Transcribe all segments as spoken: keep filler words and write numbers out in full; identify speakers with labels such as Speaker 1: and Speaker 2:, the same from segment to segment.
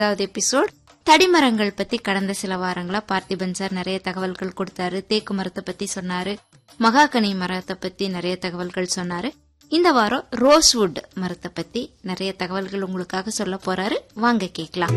Speaker 1: அதாவது எபிசோட் தடிமரங்கள் பத்தி கடந்த சில வாரங்களா பார்த்திபன் சார் நிறைய தகவல்கள் கொடுத்தாரு. தேக்கு மரத்தை பத்தி சொன்னாரு, மகாகனி மரத்தை பத்தி நிறைய தகவல்கள் சொன்னாரு. இந்த வாரம் ரோஸ்வுட் மரத்தை பத்தி நிறைய தகவல்கள் உங்களுக்காக சொல்ல போறாரு. வாங்க கேக்கலாம்.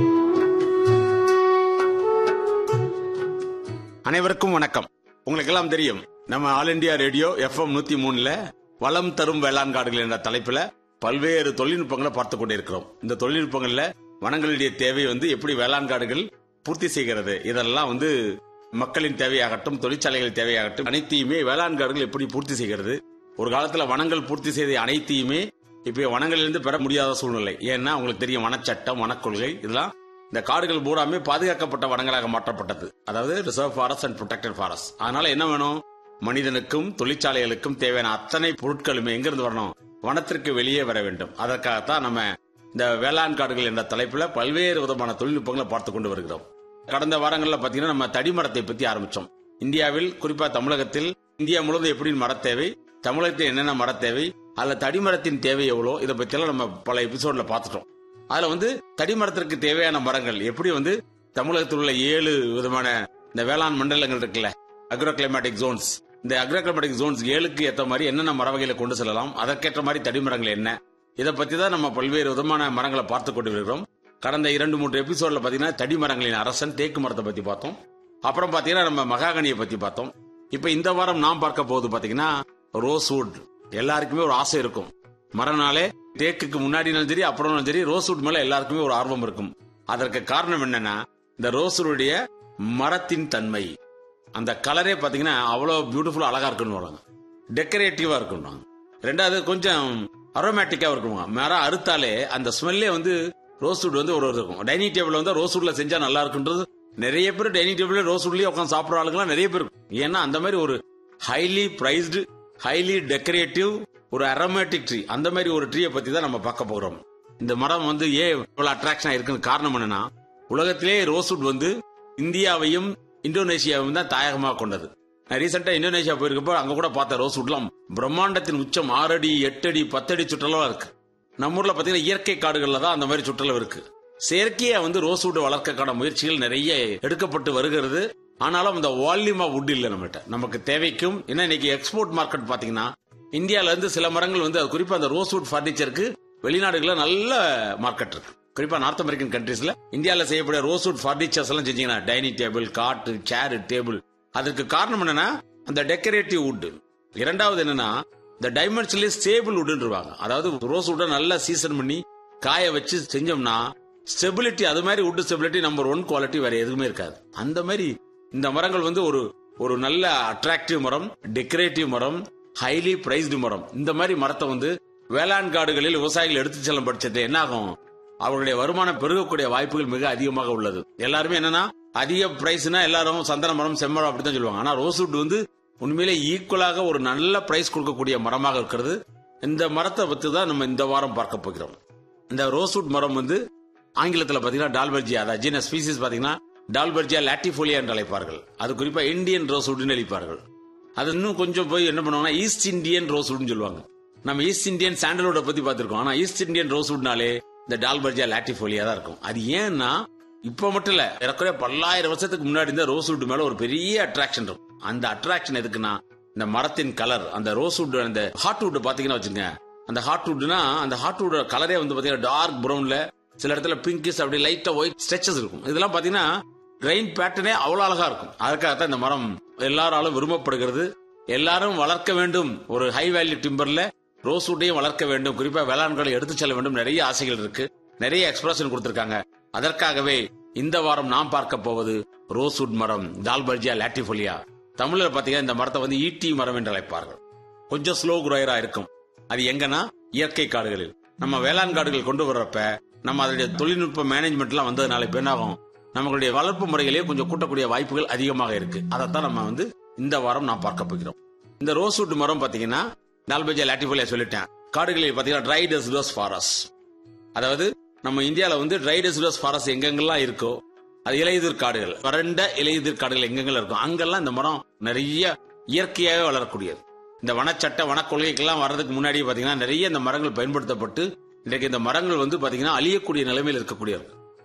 Speaker 2: அனைவருக்கும் வணக்கம். உங்களுக்கு எல்லாம் தெரியும், நம்ம all India radio F M நூத்தி மூணுல வளம் தரும் வேளாண் காடுகள் என்ற தலைப்புல பல்வேறு தொழில்நுட்பங்களை பார்த்து கொண்டிருக்கிறோம். இந்த தொழில்நுட்பங்கள்ல வனங்களுடைய தேவை வந்து எப்படி வேளாண் காடுகள் பூர்த்தி செய்கிறது, இதெல்லாம் வந்து மக்களின் தேவையாகட்டும் தொழிற்சாலைகள் தேவையாகட்டும் அனைத்தையுமே வேளாண் காடுகள் எப்படி பூர்த்தி செய்கிறது. ஒரு காலத்துல வனங்கள் பூர்த்தி செய்த அனைத்தையுமே இப்ப வனங்களிலிருந்து பெற முடியாத சூழ்நிலை. ஏன்னா உங்களுக்கு தெரியும், வனச்சட்டம், வனக்கொள்கை, இதெல்லாம் இந்த காடுகள் பூராமே பாதுகாக்கப்பட்ட வனங்களாக மாற்றப்பட்டது. அதாவது reserve forest and protected forest. அதனால என்ன வேணும், மனிதனுக்கும் தொழிற்சாலைகளுக்கும் தேவையான அத்தனை பொருட்களுமே எங்கிருந்து வரணும், வனத்திற்கு வெளியே வர வேண்டும். அதற்காகத்தான் நம்ம இந்த வேளாண் காடுகள் என்ற தலைப்புல பல்வேறு விதமான தொழில்நுட்பங்களை பார்த்து கொண்டு வருகிறோம். கடந்த வாரங்கள்ல பாத்தீங்கன்னா நம்ம தடிமரத்தை பத்தி ஆரம்பிச்சோம். இந்தியாவில், குறிப்பா தமிழகத்தில், இந்தியா முழுவதும் எப்படி மர தேவை, தமிழகத்தில் என்னென்ன மர தேவை, அதுல தடிமரத்தின் தேவை எவ்வளோ, இதை பத்தி எல்லாம் நம்ம பல எபிசோட்ல பார்த்துட்டோம். அதுல வந்து தடிமரத்திற்கு தேவையான மரங்கள் எப்படி வந்து தமிழகத்தில் உள்ள ஏழு விதமான இந்த வேளாண் மண்டலங்கள் இருக்குல்ல, அக்ரோ கிளைமேட்டிக் ஜோன்ஸ், இந்த அக்ரோ கிளைமேட்டிக் ஜோன்ஸ் ஏழுக்கு ஏற்ற மாதிரி என்னென்ன மர வகைகளை கொண்டு செல்லலாம், அதற்கேற்ற மாதிரி தடிமரங்கள் என்ன, இதை பத்தி தான் நம்ம பல்வேறு விதமான மரங்களை பார்த்து கொண்டு வருகிறோம். கடந்த இரண்டு மூன்று எபிசோட்ல பாத்தீங்கன்னா தடிமரங்களின் அரசன் தேக்கு மரத்தை பத்தி பார்த்தோம். அப்புறம் பாத்தீங்கன்னா நம்ம மகாகனியை பத்தி பார்த்தோம். இப்ப இந்த வாரம் நாம் பார்க்க போது பாத்தீங்கன்னா ரோஸ்வுட். எல்லாருக்குமே ஒரு ஆசை இருக்கும், மரனாலே தேக்குக்கு முன்னாடினாலும் சரி அப்புறம் சரி ரோஸ்வுட் மேல எல்லாருக்குமே ஒரு ஆர்வம் இருக்கும். அதற்கு காரணம் என்னன்னா, இந்த ரோஸ்வுடைய மரத்தின் தன்மை, அந்த கலரே பாத்தீங்கன்னா அவ்வளவு பியூட்டிஃபுல்லா அழகா இருக்குன்னு வராங்க, டெக்கரேட்டிவா இருக்கும். ரெண்டாவது கொஞ்சம் அரோமேட்டிக்கா இருக்கும். மரம் அறுத்தாலே அந்த ஸ்மெல்லே வந்து ரோஸ்வுட் வந்து ஒரு இருக்கும். டைனிங் டேபிள் வந்து ரோஸ்வுட்ல செஞ்சா நல்லா இருக்குன்றது நிறைய பேர் டைனிங் டேபிள் ரோஸ்வுட்லயே உட்காந்து சாப்பிடுற ஆளுங்கலாம் நிறைய பேர் இருக்கும். ஏன்னா அந்த மாதிரி ஒரு ஹைலி பிரைஸ்டு, ஹைலி டெக்கரேட்டிவ், ஒரு அரோமேட்டிக் ட்ரீ, அந்த மாதிரி ஒரு ட்ரீயை பத்தி தான் நம்ம பார்க்க போறோம். இந்த மரம் வந்து ஏன் இவ்வளவு அட்ராக்ஷன் இருக்குன்னு காரணம் என்னன்னா, உலகத்திலே ரோஸ்வுட் வந்து இந்தியாவையும் இந்தோனேஷியாவையும் தான் தாயகமாக கொண்டது. நான் ரீசெண்டா இந்தோனேஷியா போயிருக்கப்போ அங்க கூட பார்த்த ரோஸ்வுட்லாம் பிரம்மாண்டத்தின் உச்சம் ஆறு அடி எட்டு அடி பத்து அடி சுற்றளவா இருக்கு. நம்ம ஊர்ல பாத்தீங்கன்னா இயற்கை காடுகள்ல தான் அந்த மாதிரி சுற்றளவு இருக்கு. செயற்கையா வந்து ரோஸ்வுட் வளர்க்கக்கான முயற்சிகள் நிறைய எடுக்கப்பட்டு வருகிறது. ஆனாலும் இந்த வால்யூம் ஆஃப் வுட் இல்ல நம்மகிட்ட. நமக்கு தேவைக்கும் ஏன்னா இன்னைக்கு எக்ஸ்போர்ட் மார்க்கெட் பாத்தீங்கன்னா இந்தியால இருந்து சில மரங்கள் வந்து குறிப்பா அந்த ரோஸ்வுட் பர்னிச்சருக்கு வெளிநாடுகள்ல நல்ல மார்க்கெட் இருக்கு. குறிப்பா நார்த் அமெரிக்கன் கண்ட்ரீஸ்ல இந்தியால செய்யக்கூடிய ரோஸ்வுட் பர்னிச்சர்ஸ் எல்லாம் செஞ்சீங்கன்னா டைனிங் டேபிள், காட்டு, சேர், டேபிள், அதற்கு காரணம் என்னன்னா அந்த டெக்கரேட்டிவ் வுட். இரண்டாவது என்னன்னா இந்த டைமென்ஷன்லயே ஸ்டேபிள் வுட்ன்றுவாங்க. அதாவது ரோஸ் வுட்டை நல்லா சீசன் பண்ணி காய வச்சு செஞ்சோம்னா ஸ்டெபிலிட்டி, அது மாதிரி would stability number one quality வேற எதுவுமே இருக்காது. அந்த மாதிரி இந்த மரங்கள் வந்து ஒரு ஒரு நல்ல அட்ராக்டிவ் மரம், டெக்கரேட்டிவ் மரம், ஹைலி பிரைஸ்டு மரம். இந்த மாதிரி மரத்தை வந்து வேளாண் காடுகளில் விவசாயிகள் எடுத்து செல்லும் பட்சத்தில் என்ன ஆகும், அவருடைய வருமானம் பெருகக்கூடிய வாய்ப்புகள் மிக அதிகமாக உள்ளது. எல்லாருமே என்னன்னா அதிக பிரைஸ்னா எல்லாரும் சந்தன மரம், செம்மரம் அப்படித்தான் சொல்லுவாங்க. ஆனா ரோஸ்வுட் வந்து உண்மையிலே ஈக்குவலாக ஒரு நல்ல பிரைஸ் கொடுக்கக்கூடிய மரமாக இருக்கிறது. இந்த மரத்தை பத்தி தான் நம்ம இந்த வாரம் பார்க்க போகிறோம். இந்த ரோஸ்வுட் மரம் வந்து ஆங்கிலத்தில் பாத்தீங்கன்னா டால்பர்ஜியா, அதாவது ஜீனஸ் ஸ்பீசிஸ் பாத்தீங்கன்னா டால்பர்ஜியா லாட்டிஃபோலியா என்று அழைப்பார்கள். அது குறிப்பா இந்தியன் ரோஸ்வுட்னு அழைப்பார்கள். அது இன்னும் கொஞ்சம் போய் என்ன பண்ணுவாங்கன்னா ஈஸ்ட் இந்தியன் ரோஸ்வுட்னு சொல்லுவாங்க. நம்ம ஈஸ்ட் இந்தியன் சாண்டல்வுட் பத்தி பார்த்திருக்கோம். ஆனா ஈஸ்ட் இந்தியன் ரோஸ்வுட்னாலே இந்த டால்பர்ஜியா லாட்டிஃபோலியா தான் இருக்கும். அது ஏன்னா இப்ப மட்டும் இல்ல, ஏறக்குறைய பல்லாயிரம் வருஷத்துக்கு முன்னாடி இந்த ரோஸ்வுட் மேல ஒரு பெரிய அட்ராக்ஷன் இருக்கும். அந்த அட்ராக்ஷன் எதுக்குன்னா இந்த மரத்தின் கலர். அந்த ரோஸ்வுட், அந்த ஹார்ட்வுட் பாத்தீங்கன்னா வச்சுங்க, அந்த ஹார்ட்வுட்னா அந்த ஹார்ட்வுட் கலரே வந்து பாத்தீங்கன்னா டார்க் பிரவுன்ல, சில இடத்துல பிங்கிஷ், அப்படி லைட்டா ஒயிட் ஸ்ட்ரெச்சஸ் இருக்கும். இதெல்லாம் பாத்தீங்கன்னா கிரைன் பேட்டர்னே அவ்வளவு அழகா இருக்கும். அதுக்காகத்தான் இந்த மரம் எல்லாராலும் விரும்பப்படுகிறது. எல்லாரும் வளர்க்க வேண்டும், ஒரு ஹை வேல்யூ டிம்பர்ல ரோஸ்வுட்டையும் வளர்க்க வேண்டும், குறிப்பா வேளாண்களை எடுத்து செல்ல வேண்டும், நிறைய ஆசைகள் இருக்கு, நிறைய எக்ஸ்பிரஷன் கொடுத்திருக்காங்க. அதற்காகவே இந்த வாரம் நாம் பார்க்க போவது ரோஸ்வுட் மரம், டால்பர்ஜியா லாட்டிஃபோலியா. தமிழ்ல பாத்தீங்கன்னா இந்த மரத்தை வந்து ஈட்டி மரம் என்று அழைப்பார்கள். கொஞ்சம் ஸ்லோ குரோயரா இருக்கும். அது எங்கன்னா இயற்கை காடுகளில். நம்ம வேளாண் காடுகள் கொண்டு வர்றப்ப நம்ம அதனுடைய தொழில்நுட்ப மேனேஜ்மெண்ட் எல்லாம் வந்ததுனால இப்ப என்ன ஆகும், நம்மளுடைய வளர்ப்பு முறைகளே கொஞ்சம் கூட்டக்கூடிய வாய்ப்புகள் அதிகமாக இருக்கு. அதைத்தான் நம்ம வந்து இந்த வாரம் நாம் பார்க்க போகிறோம். இந்த ரோஸ்வுட் மரம் பாத்தீங்கன்னா டால்பர்ஜியா லாட்டிஃபோலியா சொல்லிட்டேன். காடுகளில் பாத்தீங்கன்னா ட்ரை டெசிடுவஸ் ஃபாரஸ்ட், அதாவது நம்ம இந்தியாவில வந்து ட்ரை டெசிடுவஸ் ஃபாரஸ்ட் எங்கெங்கெல்லாம் இருக்கோ, அது இலையுதிர் காடுகள், வறண்ட இலையுதிர் காடுகள் எங்கெங்கெல்லாம் இருக்கும், அங்கெல்லாம் இந்த மரம் நிறைய இயற்கையாக வளரக்கூடியது. இந்த வனச்சட்ட வனக்கொள்கைக்கெல்லாம் வர்றதுக்கு முன்னாடி பாத்தீங்கன்னா நிறைய இந்த மரங்கள் பயன்படுத்தப்பட்டு இன்றைக்கு இந்த மரங்கள் வந்து பாத்தீங்கன்னா அழியக்கூடிய நிலைமையில் இருக்கக்கூடிய.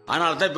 Speaker 2: அதனால தான்